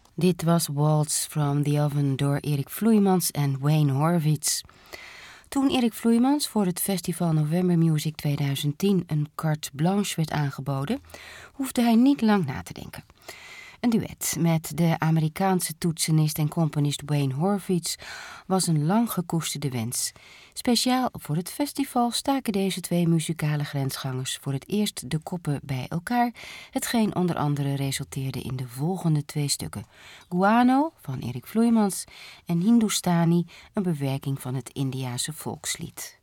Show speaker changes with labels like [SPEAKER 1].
[SPEAKER 1] Dit was Waltz from the Oven door Erik Vloeimans en Wayne Horvitz. Toen Erik Vloeimans voor het festival November Music 2010 een carte blanche werd aangeboden, hoefde hij niet lang na te denken. Een duet met de Amerikaanse toetsenist en componist Wayne Horvitz was een lang gekoesterde wens. Speciaal voor het festival staken deze twee muzikale grensgangers voor het eerst de koppen bij elkaar, hetgeen onder andere resulteerde in de volgende twee stukken. Guano van Erik Vloeimans en Hindustani, een bewerking van het Indiase volkslied.